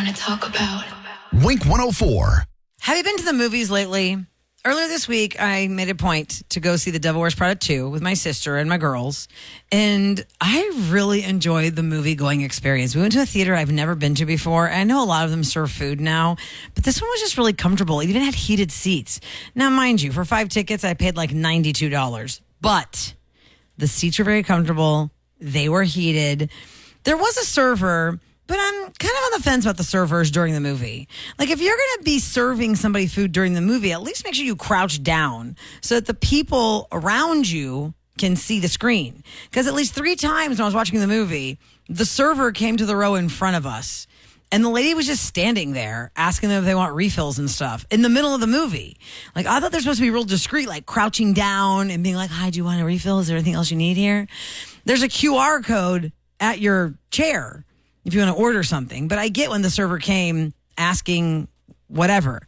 to talk about. Wink 104. Have you been to the movies lately? Earlier this week, I made a point to go see The Devil Wears Prada 2 with my sister and my girls, and I really enjoyed the movie-going experience. We went to a theater I've never been to before. I know a lot of them serve food now, but this one was just really comfortable. It even had heated seats. Now, mind you, for 5 tickets, I paid like $92, but the seats were very comfortable. They were heated. There was a server, but I'm kind of on the fence about the servers during the movie. Like, if you're going to be serving somebody food during the movie, at least make sure you crouch down so that the people around you can see the screen. Because at least 3 times when I was watching the movie, the server came to the row in front of us. And the lady was just standing there asking them if they want refills and stuff in the middle of the movie. Like, I thought they're supposed to be real discreet, like crouching down and being like, hi, do you want a refill? Is there anything else you need here? There's a QR code at your chair if you want to order something. But I get when the server came asking whatever.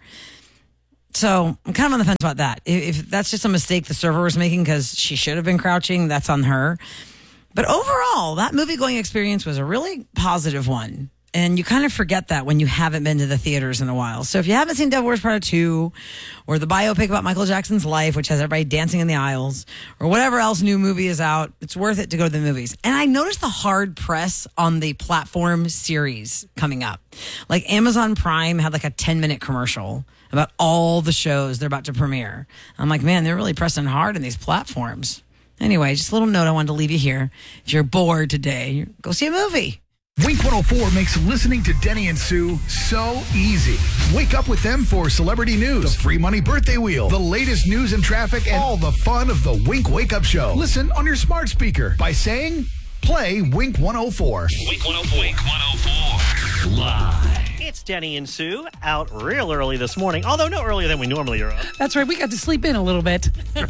So I'm kind of on the fence about that. If that's just a mistake the server was making because she should have been crouching, that's on her. But overall, that movie-going experience was a really positive one. And you kind of forget that when you haven't been to the theaters in a while. So if you haven't seen Devil Wears Prada 2 or the biopic about Michael Jackson's life, which has everybody dancing in the aisles, or whatever else new movie is out, it's worth it to go to the movies. And I noticed the hard press on the platform series coming up. Like Amazon Prime had like a 10-minute commercial about all the shows they're about to premiere. I'm like, man, they're really pressing hard in these platforms. Anyway, just a little note I wanted to leave you here. If you're bored today, go see a movie. Wink 104 makes listening to Denny and Sue so easy. Wake up with them for celebrity news, the free money birthday wheel, the latest news and traffic, and all the fun of the Wink Wake Up Show. Listen on your smart speaker by saying, play Wink 104. Wink 104. Wink 104. Live. It's Denny and Sue out real early this morning, although no earlier than we normally are up. That's right. We got to sleep in a little bit.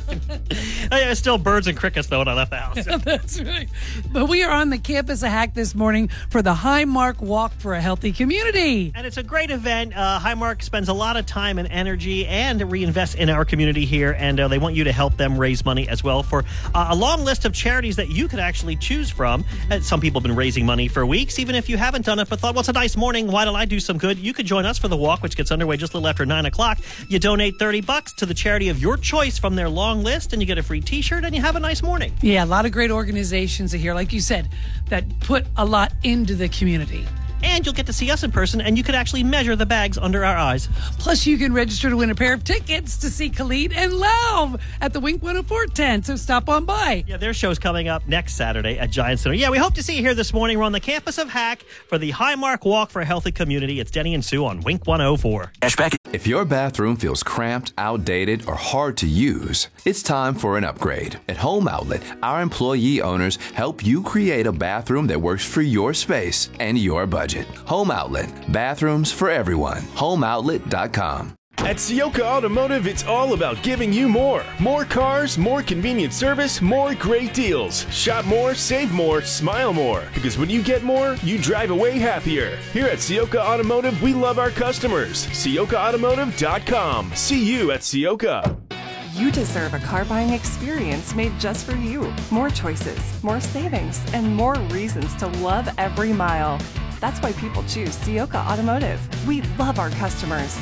It's still birds and crickets, though, when I left the house. That's right. But we are on the campus of Hack this morning for the Highmark Walk for a Healthy Community. And it's a great event. Highmark spends a lot of time and energy and reinvests in our community here, and they want you to help them raise money as well for a long list of charities that you could actually choose from. Some people have been raising money for weeks, even if you haven't done it, but thought, well, it's a nice morning. Why don't I do some good? You could join us for the walk, which gets underway just a little after 9 o'clock. You donate $30 to the charity of your choice from their long list, and you get a free T-shirt, and you have a nice morning. Yeah, a lot of great organizations are here, like you said, that put a lot into the community. And you'll get to see us in person, and you could actually measure the bags under our eyes. Plus, you can register to win a pair of tickets to see Khalid and Lauv at the Wink 104 tent, so stop on by. Yeah, their show's coming up next Saturday at Giant Center. Yeah, we hope to see you here this morning. We're on the campus of Hack for the Highmark Walk for a Healthy Community. It's Denny and Sue on Wink 104. If your bathroom feels cramped, outdated, or hard to use, it's time for an upgrade. At Home Outlet, our employee owners help you create a bathroom that works for your space and your budget. Home Outlet. Bathrooms for everyone. HomeOutlet.com. At Ciocca Automotive, it's all about giving you more. More cars, more convenient service, more great deals. Shop more, save more, smile more. Because when you get more, you drive away happier. Here at Ciocca Automotive, we love our customers. CioccaAutomotive.com. See you at Ciocca. You deserve a car buying experience made just for you. More choices, more savings, and more reasons to love every mile. That's why people choose Ciocca Automotive. We love our customers.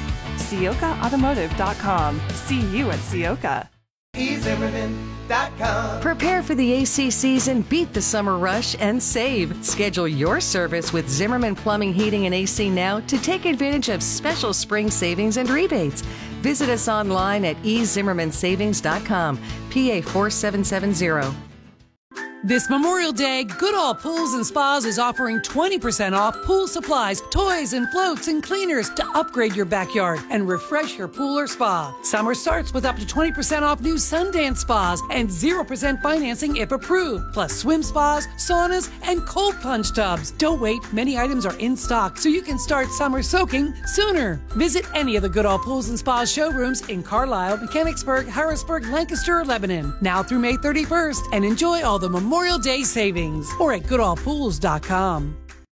CioccaAutomotive.com. See you at Ciocca. eZimmerman.com. Prepare for the AC season, beat the summer rush, and save. Schedule your service with Zimmerman Plumbing, Heating, and AC now to take advantage of special spring savings and rebates. Visit us online at eZimmermanSavings.com, PA 4770. This Memorial Day, Goodall Pools and Spas is offering 20% off pool supplies, toys, and floats and cleaners to upgrade your backyard and refresh your pool or spa. Summer starts with up to 20% off new Sundance spas and 0% financing if approved, plus swim spas, saunas, and cold plunge tubs. Don't wait, many items are in stock, so you can start summer soaking sooner. Visit any of the Goodall Pools and Spas showrooms in Carlisle, Mechanicsburg, Harrisburg, Lancaster, or Lebanon, now through May 31st, and enjoy all the Memorial Day savings, or at goodallpools.com.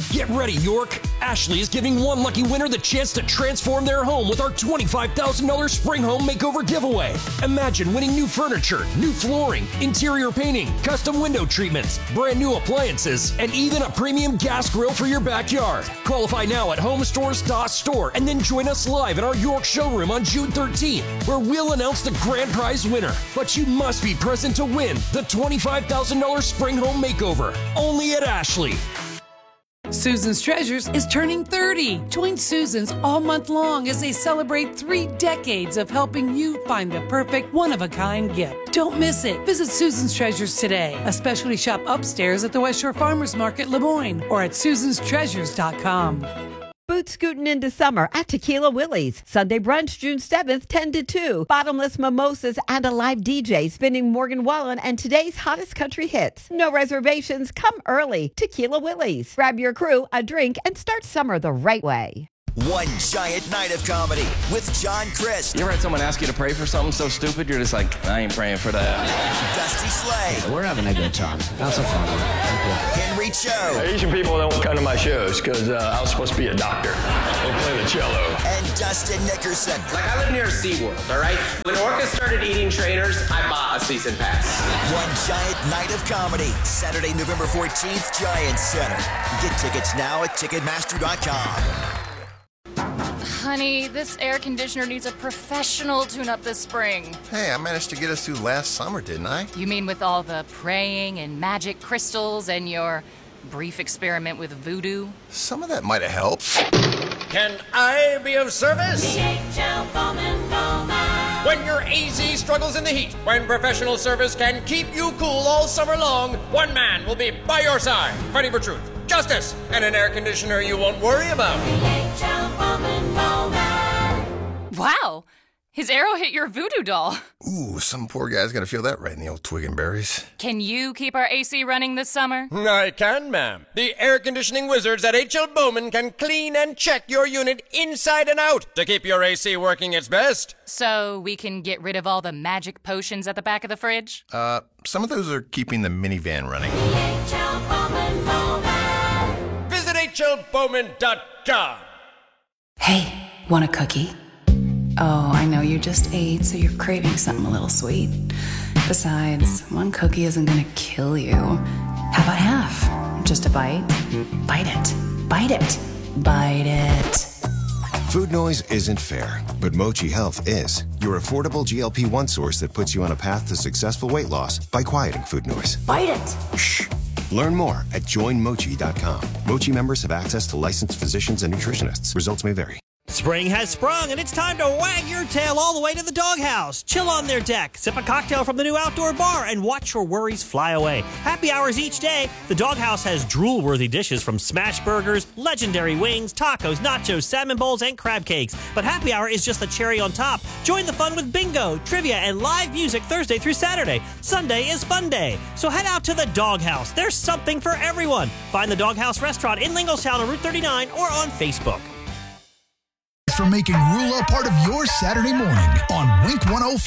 Get ready, York. Ashley is giving one lucky winner the chance to transform their home with our $25,000 Spring Home Makeover giveaway. Imagine winning new furniture, new flooring, interior painting, custom window treatments, brand new appliances, and even a premium gas grill for your backyard. Qualify now at homestores.store and then join us live in our York showroom on June 13th, where we'll announce the grand prize winner. But you must be present to win the $25,000 Spring Home Makeover, only at Ashley. Susan's Treasures is turning 30. Join Susan's all month long as they celebrate 3 decades of helping you find the perfect one-of-a-kind gift. Don't miss it. Visit Susan's Treasures today, a specialty shop upstairs at the West Shore Farmers Market, Lemoyne, or at susanstreasures.com. Boot scooting into summer at Tequila Willie's. Sunday brunch, June 7th, 10 to 2. Bottomless mimosas and a live DJ spinning Morgan Wallen and today's hottest country hits. No reservations. Come early. Tequila Willie's. Grab your crew, a drink, and start summer the right way. One giant night of comedy with John Crist. You ever had someone ask you to pray for something so stupid, you're just like, I ain't praying for that. Dusty Slay. We're having a good time. That's a fun one. Henry Cho. Asian people don't come to my shows because I was supposed to be a doctor. They play the cello. And Dustin Nickerson. Like, I live near SeaWorld, all right? When Orca started eating trainers, I bought a season pass. One giant night of comedy. Saturday, November 14th, Giant Center. Get tickets now at Ticketmaster.com. Honey, this air conditioner needs a professional tune-up this spring. Hey, I managed to get us through last summer, didn't I? You mean with all the praying and magic crystals and your brief experiment with voodoo? Some of that might have helped. Can I be of service? DHL Bowman Bowman. When your AZ struggles in the heat, when professional service can keep you cool all summer long, one man will be by your side, fighting for truth, justice, and an air conditioner you won't worry about. DHL Bowman Bowman. Wow! His arrow hit your voodoo doll. Ooh, some poor guy's gonna feel that right in the old twig and berries. Can you keep our AC running this summer? I can, ma'am. The air conditioning wizards at H.L. Bowman can clean and check your unit inside and out to keep your AC working its best. So we can get rid of all the magic potions at the back of the fridge? Some of those are keeping the minivan running. DHL Bowman Bowman. Visit HLBowman.com. Hey, want a cookie? Oh, I know you just ate, so you're craving something a little sweet. Besides, one cookie isn't gonna kill you. How about half? Just a bite? Bite it. Bite it. Bite it. Food noise isn't fair, but Mochi Health is. Your affordable GLP-1 source that puts you on a path to successful weight loss by quieting food noise. Bite it. Shh. Learn more at joinmochi.com. Mochi members have access to licensed physicians and nutritionists. Results may vary. Spring has sprung, and it's time to wag your tail all the way to the doghouse. Chill on their deck, sip a cocktail from the new outdoor bar, and watch your worries fly away. Happy hours each day. The doghouse has drool-worthy dishes from smash burgers, legendary wings, tacos, nachos, salmon bowls, and crab cakes. But happy hour is just the cherry on top. Join the fun with bingo, trivia, and live music Thursday through Saturday. Sunday is fun day. So head out to the doghouse. There's something for everyone. Find the Doghouse Restaurant in Linglstown on Route 39 or on Facebook. For making Rula part of your Saturday morning on Wink 104.